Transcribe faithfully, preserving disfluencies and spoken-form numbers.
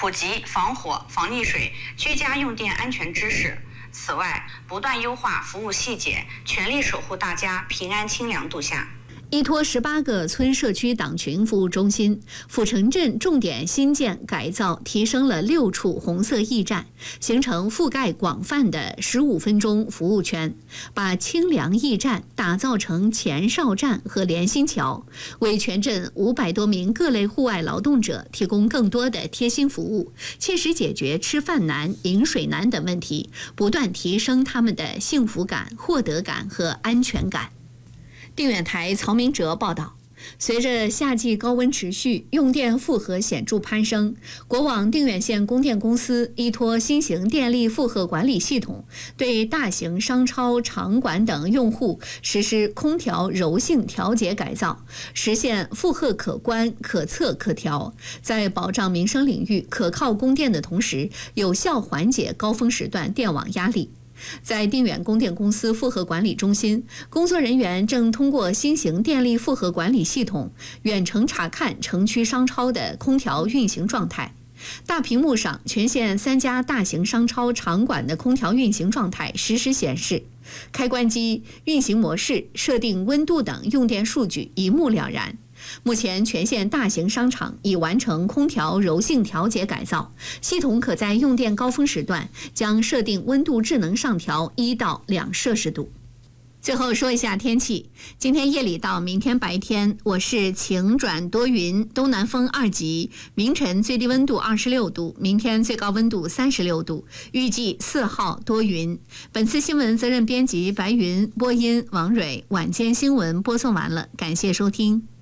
普及防火、防溺水、居家用电安全知识。此外，不断优化服务细节，全力守护大家平安清凉度夏。 依托十八个村社区党群服务中心，阜成镇重点新建改造提升了六处红色驿站，形成覆盖广泛的十五分钟服务圈，把清凉驿站打造成前哨站和联心桥，为全镇五百多名各类户外劳动者提供更多的贴心服务，切实解决吃饭难、饮水难等问题，不断提升他们的幸福感、获得感和安全感。定远台曹明哲报道，随着夏季高温持续，用电负荷显著攀升，国网定远县供电公司依托新型电力负荷管理系统，对大型商超、场馆等用户实施空调柔性调节改造，实现负荷可观、可测、可调，在保障民生领域可靠供电的同时，有效缓解高峰时段电网压力。在定远供电公司负荷管理中心，工作人员正通过新型电力负荷管理系统远程查看城区商超的空调运行状态。大屏幕上，全县三家大型商超场馆的空调运行状态实时显示，开关机、运行模式、设定温度等用电数据一目了然。目前，全县大型商场已完成空调柔性调节改造，系统可在用电高峰时段将设定温度智能上调一到两摄氏度。最后说一下天气，今天夜里到明天白天，我市晴转多云，东南风二级，明晨最低温度二十六度，明天最高温度三十六度，预计四号多云。本次新闻责任编辑白云，播音王蕊，晚间新闻播送完了，感谢收听。